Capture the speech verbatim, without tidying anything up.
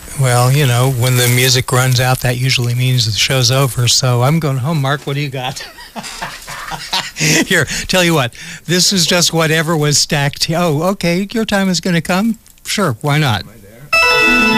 Well, you know, when the music runs out, that usually means the show's over. So I'm going home. Mark, what do you got? Here, tell you what. This is just whatever was stacked. Oh, okay. Your time is going to come? Sure. Why not?